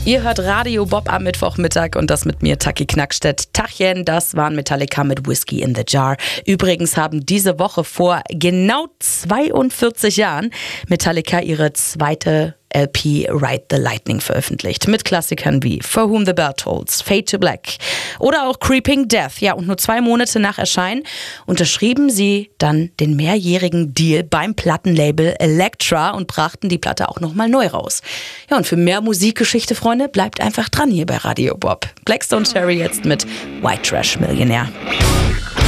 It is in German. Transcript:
Ihr hört Radio Bob am Mittwochmittag und das mit mir, Taki Knackstedt. Tachchen, das waren Metallica mit Whiskey in the Jar. Übrigens haben diese Woche vor genau 42 Jahren Metallica ihre zweite LP Ride the Lightning veröffentlicht. Mit Klassikern wie For Whom the Bell Tolls, Fade to Black oder auch Creeping Death. Ja, und nur 2 Monate nach Erscheinen unterschrieben sie dann den mehrjährigen Deal beim Plattenlabel Elektra und brachten die Platte auch nochmal neu raus. Ja, und für mehr Musikgeschichte, Freunde, bleibt einfach dran hier bei Radio Bob. Black Stone Cherry jetzt mit White Trash Millionär.